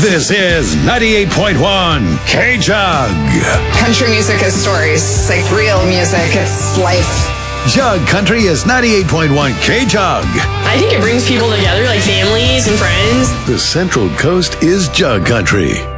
This is 98.1 K-Jug. Country music is stories. It's like real music. It's life. Jug Country is 98.1 K-Jug. I think it brings people together, like families and friends. The Central Coast is Jug Country.